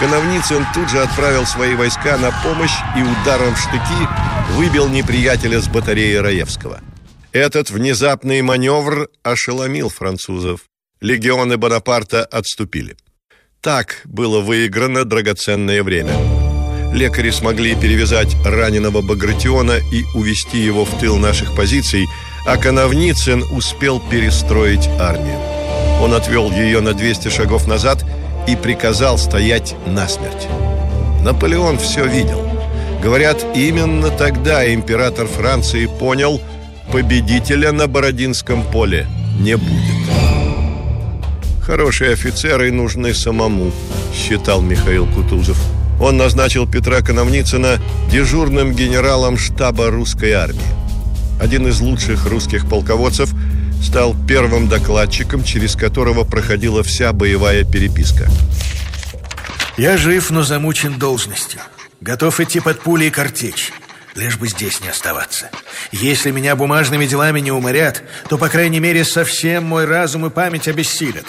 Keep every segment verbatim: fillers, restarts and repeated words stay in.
Коновницын тут же отправил свои войска на помощь и ударом в штыки выбил неприятеля с батареи Раевского. Этот внезапный маневр ошеломил французов. Легионы Бонапарта отступили. Так было выиграно драгоценное время. Лекари смогли перевязать раненого Багратиона и увести его в тыл наших позиций, а Коновницын успел перестроить армию. Он отвел ее на двести шагов назад и приказал стоять насмерть. Наполеон все видел. Говорят, именно тогда император Франции понял, победителя на Бородинском поле не будет. «Хорошие офицеры нужны самому», считал Михаил Кутузов. Он назначил Петра Коновницына дежурным генералом штаба русской армии. Один из лучших русских полководцев стал первым докладчиком, через которого проходила вся боевая переписка. «Я жив, но замучен должностью. Готов идти под пули и картечь, лишь бы здесь не оставаться. Если меня бумажными делами не уморят, то, по крайней мере, совсем мой разум и память обессилят».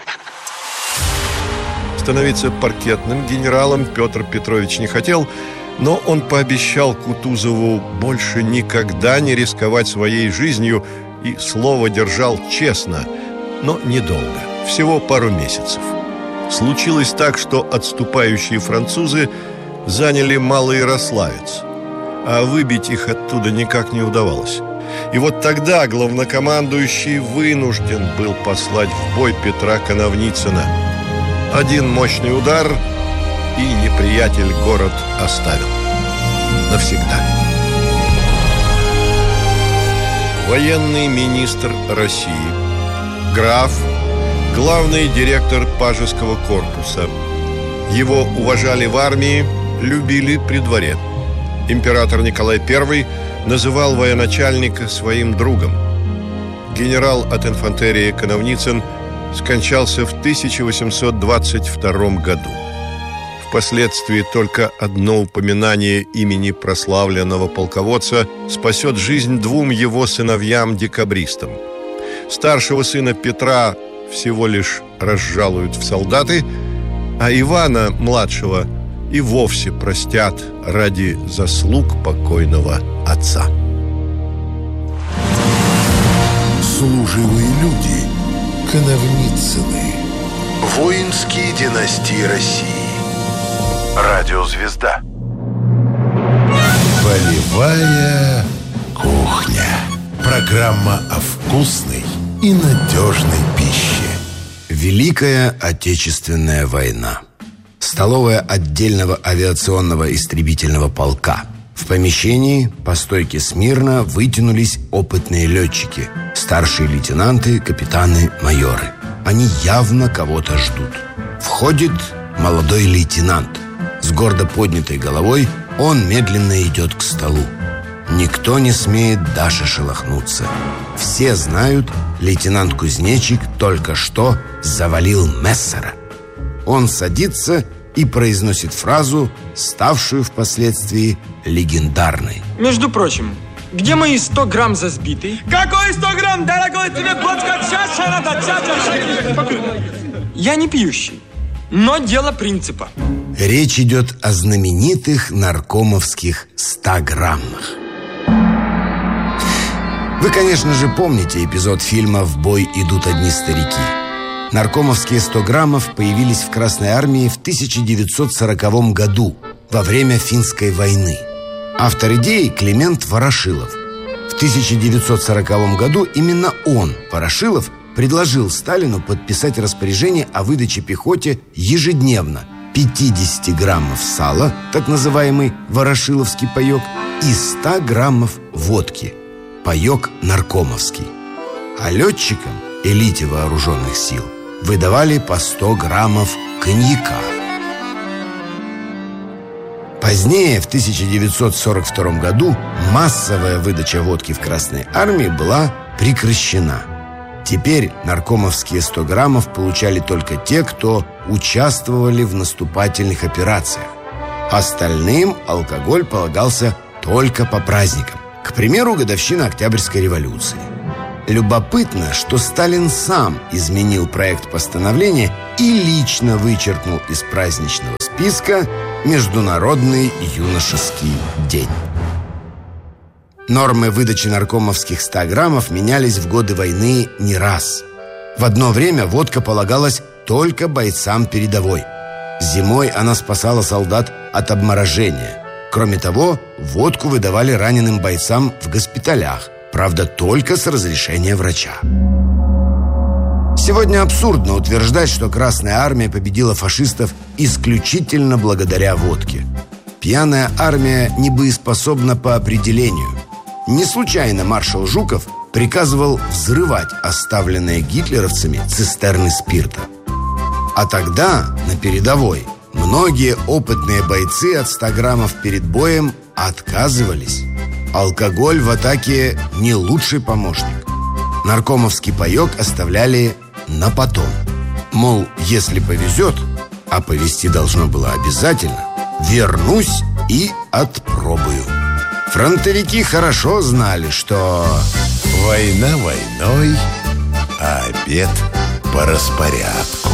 Становиться паркетным генералом Петр Петрович не хотел, но он пообещал Кутузову больше никогда не рисковать своей жизнью и слово держал честно, но недолго, всего пару месяцев. Случилось так, что отступающие французы заняли Малоярославец, а выбить их оттуда никак не удавалось. И вот тогда главнокомандующий вынужден был послать в бой Петра Коновницына. Один мощный удар, и неприятель город оставил. Навсегда. Военный министр России, граф, главный директор Пажеского корпуса. Его уважали в армии, любили при дворе. Император Николай Первый называл военачальника своим другом. Генерал от инфантерии Коновницын скончался в тысяча восемьсот двадцать втором году. Впоследствии только одно упоминание имени прославленного полководца спасет жизнь двум его сыновьям-декабристам. Старшего сына Петра всего лишь разжалуют в солдаты, а Ивана, младшего, и вовсе простят ради заслуг покойного отца. Служивые люди, Коновницыны. Воинские династии России. Радиозвезда. Полевая кухня. Программа о вкусной и надежной пище. Великая Отечественная война. Столовая отдельного авиационного истребительного полка. В помещении по стойке смирно вытянулись опытные летчики, старшие лейтенанты, капитаны, майоры. Они явно кого-то ждут. Входит молодой лейтенант. С гордо поднятой головой он медленно идет к столу. Никто не смеет даже шелохнуться. Все знают, лейтенант Кузнечик только что завалил Мессера. Он садится и произносит фразу, ставшую впоследствии легендарной. Между прочим, где мои сто грамм за сбитый? Какой сто грамм, дорогой, тебе водка чаша надо, чаша. Я не пьющий, но дело принципа. Речь идет о знаменитых наркомовских ста граммах. Вы, конечно же, помните эпизод фильма «В бой идут одни старики». Наркомовские сто граммов появились в Красной армии в тысяча девятьсот сороковом году, во время Финской войны. Автор идеи Климент Ворошилов. В тысяча девятьсот сороковом году именно он, Ворошилов, предложил Сталину подписать распоряжение о выдаче пехоте ежедневно пятьдесят граммов сала, так называемый ворошиловский паёк, и ста граммов водки, паёк наркомовский. А летчикам, элите вооруженных сил, выдавали по сто граммов коньяка. Позднее, в тысяча девятьсот сорок втором году, массовая выдача водки в Красной армии была прекращена. Теперь наркомовские сто граммов получали только те, кто участвовали в наступательных операциях. Остальным алкоголь полагался только по праздникам. К примеру, годовщина Октябрьской революции. Любопытно, что Сталин сам изменил проект постановления и лично вычеркнул из праздничного списка Международный юношеский день. Нормы выдачи наркомовских ста граммов менялись в годы войны не раз. В одно время водка полагалась только бойцам передовой. Зимой она спасала солдат от обморожения. Кроме того, водку выдавали раненым бойцам в госпиталях, правда, только с разрешения врача. Сегодня абсурдно утверждать, что Красная Армия победила фашистов исключительно благодаря водке. Пьяная армия не боеспособна по определению. Не случайно маршал Жуков приказывал взрывать оставленные гитлеровцами цистерны спирта. А тогда, на передовой, многие опытные бойцы от ста граммов перед боем отказывались. Алкоголь в атаке не лучший помощник. Наркомовский паёк оставляли на потом. Мол, если повезет, а повезти должно было обязательно, вернусь и отпробую. Фронтовики хорошо знали, что война войной, а обед по распорядку.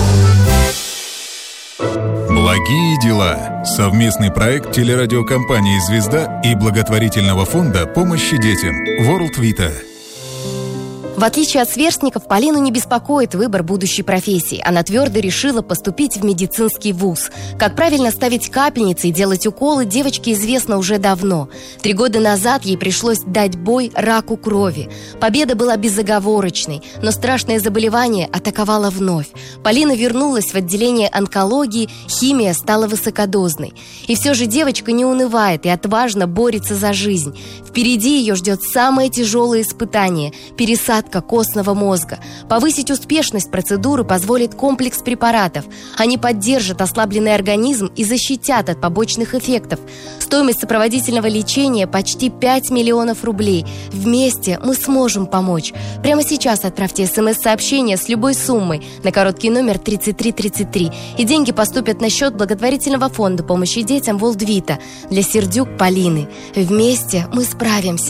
Благие дела. Совместный проект телерадиокомпании «Звезда» и благотворительного фонда помощи детям World Vita. В отличие от сверстников, Полину не беспокоит выбор будущей профессии. Она твердо решила поступить в медицинский вуз. Как правильно ставить капельницы и делать уколы, девочке известно уже давно. Три года назад ей пришлось дать бой раку крови. Победа была безоговорочной, но страшное заболевание атаковало вновь. Полина вернулась в отделение онкологии, химия стала высокодозной. И все же девочка не унывает и отважно борется за жизнь. Впереди ее ждет самое тяжелое испытание – пересадка костного мозга. Повысить успешность процедуры позволит комплекс препаратов. Они поддержат ослабленный организм и защитят от побочных эффектов. Стоимость сопроводительного лечения почти пять миллионов рублей. Вместе мы сможем помочь. Прямо сейчас отправьте смс-сообщение с любой суммой на короткий номер тридцать три тридцать три, и деньги поступят на счет благотворительного фонда помощи детям World Vita для Сердюк Полины. Вместе мы справимся.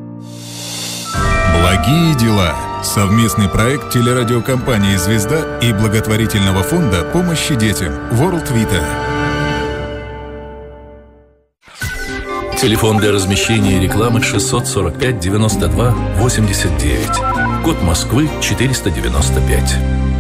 Благие дела. Совместный проект телерадиокомпании «Звезда» и благотворительного фонда помощи детям World Vita. Телефон для размещения рекламы шестьсот сорок пять девяносто два восемьдесят девять. Код Москвы четыреста девяносто пять.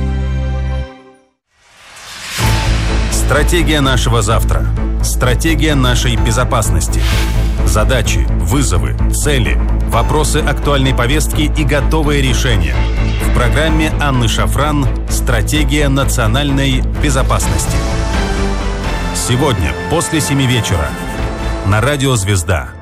Стратегия нашего завтра. Стратегия нашей безопасности. Задачи, вызовы, цели, вопросы актуальной повестки и готовые решения. В программе Анны Шафран «Стратегия национальной безопасности». Сегодня после семи вечера на радио «Звезда».